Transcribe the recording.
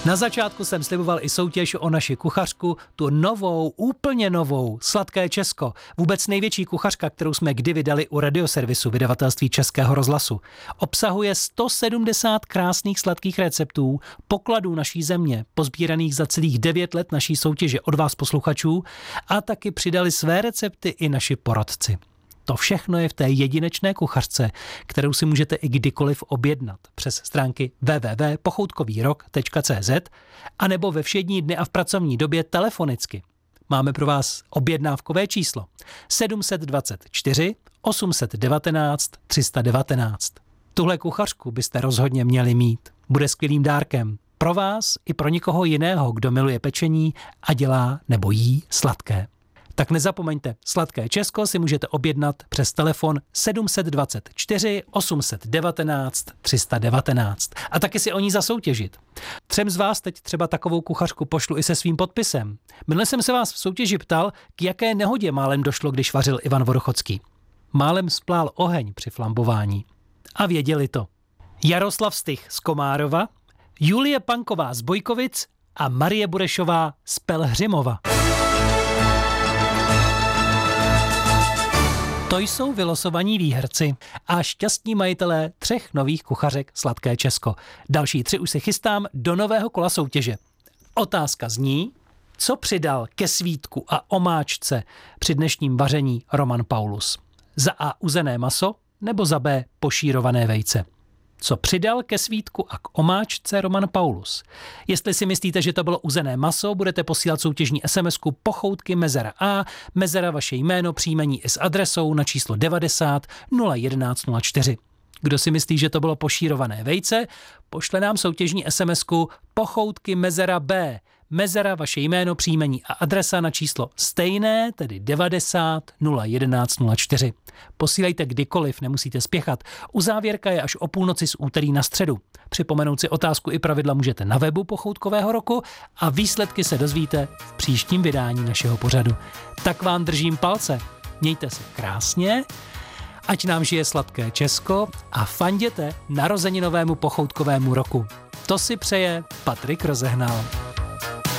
Na začátku jsem sliboval i soutěž o naši kuchařku, tu novou, úplně novou, Sladké Česko. Vůbec největší kuchařka, kterou jsme kdy vydali u Radioservisu, vydavatelství Českého rozhlasu. Obsahuje 170 krásných sladkých receptů, pokladů naší země, pozbíraných za celých 9 let naší soutěže od vás posluchačů, a taky přidali své recepty i naši poradci. To všechno je v té jedinečné kuchařce, kterou si můžete i kdykoliv objednat přes stránky www.pochoutkovýrok.cz a nebo ve všední dny a v pracovní době telefonicky. Máme pro vás objednávkové číslo 724 819 319. Tuhle kuchařku byste rozhodně měli mít. Bude skvělým dárkem pro vás i pro někoho jiného, kdo miluje pečení a dělá nebo jí sladké. Tak nezapomeňte, Sladké Česko si můžete objednat přes telefon 724 819 319 a taky si o ní zasoutěžit. Třem z vás teď třeba takovou kuchařku pošlu i se svým podpisem. Minule jsem se vás v soutěži ptal, k jaké nehodě málem došlo, když vařil Ivan Vodochodský. Málem splál oheň při flambování. A věděli to. Jaroslav Stych z Komárova, Julie Panková z Bojkovic a Marie Burešová z Pelhřimova. To jsou vylosovaní výherci a šťastní majitelé 3 nových kuchařek Sladké Česko. Další 3 už se chystám do nového kola soutěže. Otázka zní, co přidal ke svítku a omáčce při dnešním vaření Roman Paulus? Za A uzené maso nebo za B pošírované vejce? Co přidal ke svítku a k omáčce Roman Paulus? Jestli si myslíte, že to bylo uzené maso, budete posílat soutěžní SMS-ku Pochoutky Mezera A, Mezera vaše jméno, příjmení i s adresou na číslo 90 011 04. Kdo si myslí, že to bylo pošírované vejce, pošle nám soutěžní SMS-ku Pochoutky Mezera B, Mezera vaše jméno, příjmení a adresa na číslo stejné, tedy 90 011 04. Posílejte kdykoliv, nemusíte spěchat. Uzávěrka je až o půlnoci z úterý na středu. Připomenout si otázku i pravidla můžete na webu Pochoutkového roku a výsledky se dozvíte v příštím vydání našeho pořadu. Tak vám držím palce. Mějte se krásně, ať nám žije Sladké Česko a fanděte narozeninovému pochoutkovému roku. To si přeje Patrik Rozehnal.